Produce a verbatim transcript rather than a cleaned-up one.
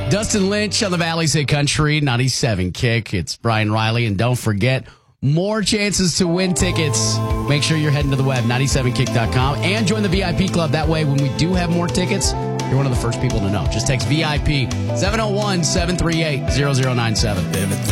Dustin Lynch on the Valley's Hit Country ninety-seven Kick. It's Brian Riley. And don't forget, more chances to win tickets. Make sure you're heading to the web, ninety-seven kick dot com, and join the V I P club. That way, when we do have more tickets, you're one of the first people to know. Just text V I P seven oh one, seven three eight, zero zero nine seven.